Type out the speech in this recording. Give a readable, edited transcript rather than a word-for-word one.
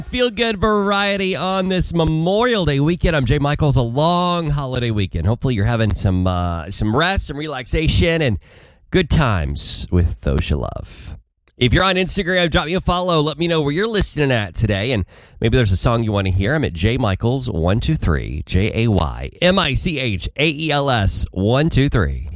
Feel good variety on this Memorial Day weekend. I'm Jay Michaels. A long holiday weekend. Hopefully you're having some rest, some relaxation, and good times with those you love. If you're on Instagram, drop me a follow. Let me know where you're listening at today, and maybe there's a song you want to hear. I'm at Jay Michaels 123, JayMichaels 123.